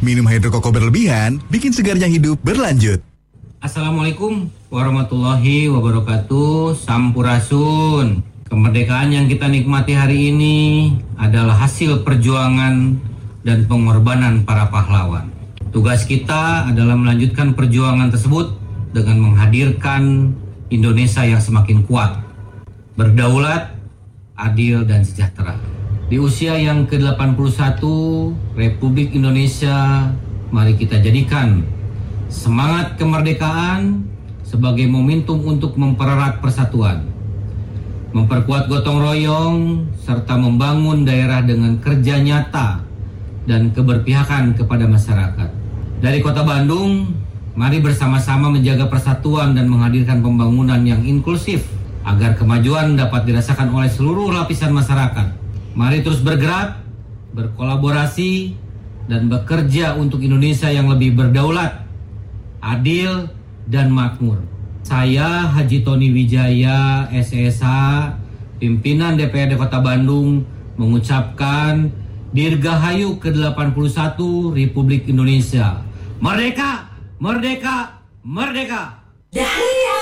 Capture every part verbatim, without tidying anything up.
Minum hidrokoko berlebihan bikin segarnya hidup berlanjut. Assalamualaikum warahmatullahi wabarakatuh. Sampurasun. Kemerdekaan yang kita nikmati hari ini adalah hasil perjuangan dan pengorbanan para pahlawan. Tugas kita adalah melanjutkan perjuangan tersebut dengan menghadirkan Indonesia yang semakin kuat, berdaulat, adil, dan sejahtera. Di usia yang ke delapan puluh satu Republik Indonesia, mari kita jadikan semangat kemerdekaan sebagai momentum untuk mempererat persatuan, memperkuat gotong royong, serta membangun daerah dengan kerja nyata dan keberpihakan kepada masyarakat. Dari Kota Bandung, mari bersama-sama menjaga persatuan dan menghadirkan pembangunan yang inklusif agar kemajuan dapat dirasakan oleh seluruh lapisan masyarakat. Mari terus bergerak, berkolaborasi, dan bekerja untuk Indonesia yang lebih berdaulat, adil, dan makmur. Saya Haji Tony Wijaya, S S H, pimpinan D P R D Kota Bandung, mengucapkan Dirgahayu ke delapan puluh satu Republik Indonesia. Merdeka, merdeka, merdeka. Dahlia.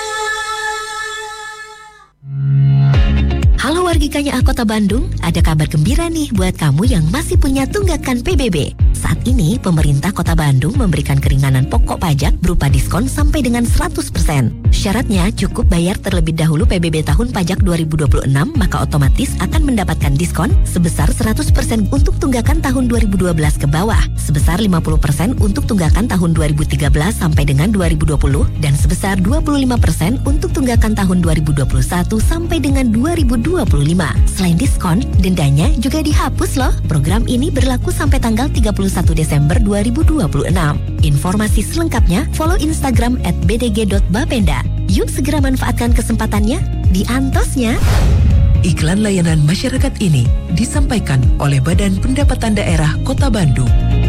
Halo wargi K N Y A Kota Bandung, ada kabar gembira nih buat kamu yang masih punya tunggakan P B B. Saat ini, pemerintah Kota Bandung memberikan keringanan pokok pajak berupa diskon sampai dengan seratus persen. Syaratnya cukup bayar terlebih dahulu P B B tahun pajak dua ribu dua puluh enam, maka otomatis akan mendapatkan diskon sebesar seratus persen untuk tunggakan tahun dua ribu dua belas ke bawah, sebesar lima puluh persen untuk tunggakan tahun dua ribu tiga belas sampai dengan dua ribu dua puluh, dan sebesar dua puluh lima persen untuk tunggakan tahun dua ribu dua puluh satu sampai dengan dua ribu dua puluh lima. Selain diskon, dendanya juga dihapus loh. Program ini berlaku sampai tanggal tiga puluh satu Desember dua ribu dua puluh enam. Informasi selengkapnya follow Instagram at b d g dot bapenda. Yuk segera manfaatkan kesempatannya di Antosnya. Iklan layanan masyarakat ini disampaikan oleh Badan Pendapatan Daerah Kota Bandung.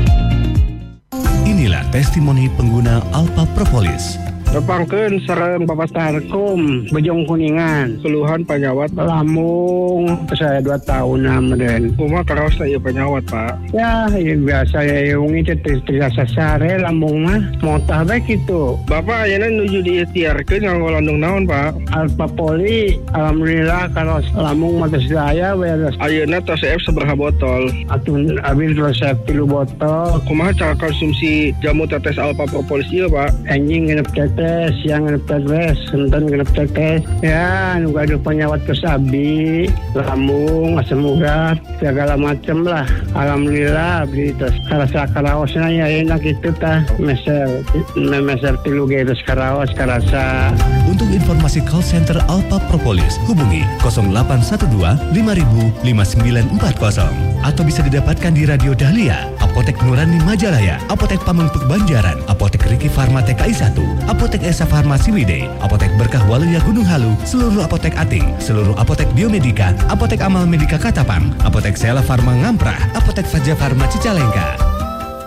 Inilah testimoni pengguna Alpha Propolis. Repangkeun sareng Papastarkum Bejong Kuningan keluhan penyawat lambung saya dua tahun namun kumaha karaos ieu penyawat Pak ya ieu biasa ya ungi teh terasa sare lambung mah motah bae kitu Bapak ayeuna nuju diikhtiarkeun nganggo landung naon Pak Alpha Poli alhamdulillah karaos lambung mah geus aya we ayeuna tos resep sabaraha botol atuh abi resep tilu botol kumaha cara konsumsi jamu tetes Alpha Propolis ieu Pak anjing ngenep tetes yang ngenep tetes, enten ngenep tetes ya, nunggu ada penyawat kesabi lambung, asam urat segala macam lah, alhamdulillah beli terus karasa karaosnya ya enak itu tah meser meser tilu gitu karaos karasa. Untuk informasi call center Alpha Propolis hubungi nol delapan satu dua lima ribu lima sembilan empat nol atau bisa didapatkan di Radio Dahlia, Apotek Nurani Majalaya, Apotek Pamengpeuk Banjaran, Apotek Riki Farma T K I satu, Apotek Esa Farmasi Wide, Apotek Berkah Waluya Gunung Halu, seluruh apotek Ating, seluruh apotek Biomedika, Apotek Amal Medika Katapang, Apotek Sela Farma Ngamprah, Apotek Faja Farma Cicalengka.